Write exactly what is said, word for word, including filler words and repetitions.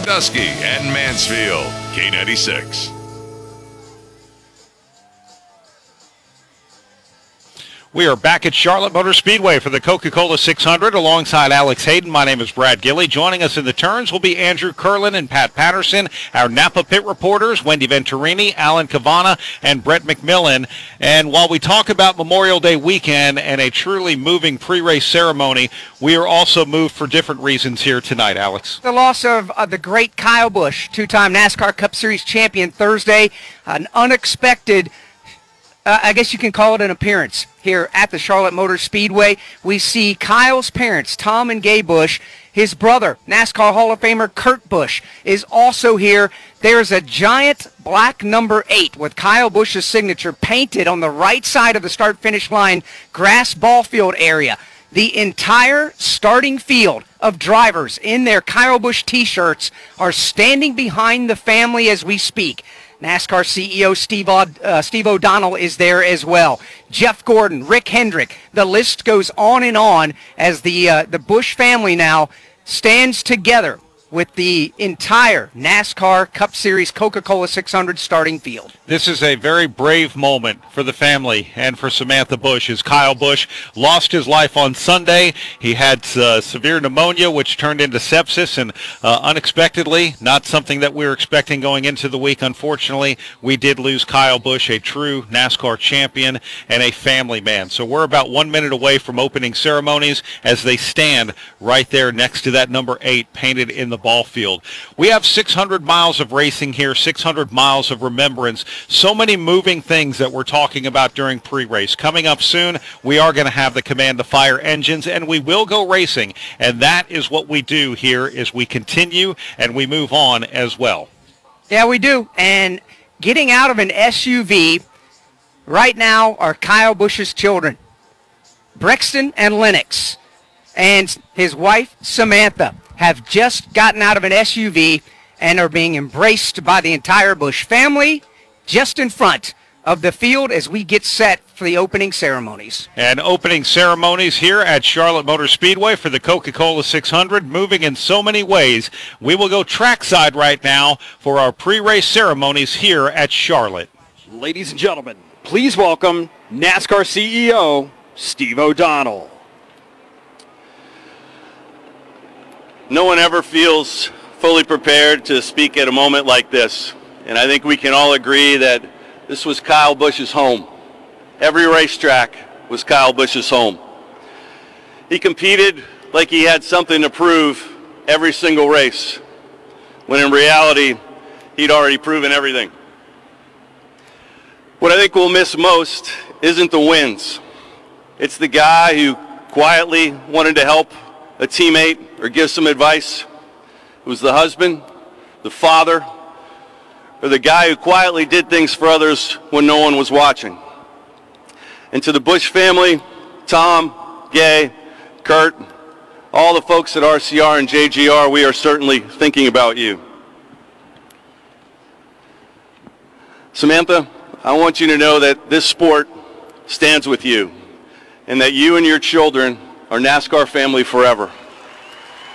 Sandusky, and Mansfield. K ninety-six. We are back at Charlotte Motor Speedway for the Coca-Cola six hundred alongside Alex Hayden. My name is Brad Gilley. Joining us in the turns will be Andrew Curlin and Pat Patterson, our Napa pit reporters, Wendy Venturini, Alan Cavana, and Brett McMillan. And while we talk about Memorial Day weekend and a truly moving pre-race ceremony, we are also moved for different reasons here tonight, Alex. The loss of uh, the great Kyle Busch, two-time NASCAR Cup Series champion Thursday, an unexpected Uh, I guess you can call it an appearance here at the Charlotte Motor Speedway. We see Kyle's parents, Tom and Gay Busch. His brother, NASCAR Hall of Famer Kurt Busch, is also here. There's a giant black number eight with Kyle Busch's signature painted on the right side of the start-finish line grass ball field area. The entire starting field of drivers in their Kyle Busch T-shirts are standing behind the family as we speak. NASCAR C E O Steve, uh, Steve O'Donnell is there as well. Jeff Gordon, Rick Hendrick. The list goes on and on as the uh, the Busch family now stands together with the entire NASCAR Cup Series Coca-Cola six hundred starting field. This is a very brave moment for the family and for Samantha Busch, as Kyle Busch lost his life on Sunday. He had uh, severe pneumonia, which turned into sepsis, and uh, unexpectedly, not something that we were expecting going into the week, unfortunately, we did lose Kyle Busch, a true NASCAR champion and a family man. So we're about one minute away from opening ceremonies as they stand right there next to that number eight painted in the ball field. We have six hundred miles of racing here, six hundred miles of remembrance. So many moving things that we're talking about during pre-race. Coming up soon, we are going to have the Command to Fire engines, and we will go racing. And that is what we do here, is we continue and we move on as well. Yeah, we do. And getting out of an S U V right now are Kyle Busch's children, Brexton and Lennox, and his wife, Samantha, have just gotten out of an S U V and are being embraced by the entire Busch family just in front of the field as we get set for the opening ceremonies. And opening ceremonies here at Charlotte Motor Speedway for the Coca-Cola six hundred, moving in so many ways. We will go trackside right now for our pre-race ceremonies here at Charlotte. Ladies and gentlemen, please welcome NASCAR C E O Steve O'Donnell. No one ever feels fully prepared to speak at a moment like this. And I think we can all agree that this was Kyle Busch's home. Every racetrack was Kyle Busch's home. He competed like he had something to prove every single race, when in reality, he'd already proven everything. What I think we'll miss most isn't the wins. It's the guy who quietly wanted to help a teammate or give some advice. It was the husband, the father, or the guy who quietly did things for others when no one was watching. And to the Busch family, Tom, Gay, Kurt, all the folks at R C R and J G R, we are certainly thinking about you. Samantha, I want you to know that this sport stands with you and that you and your children are NASCAR family forever.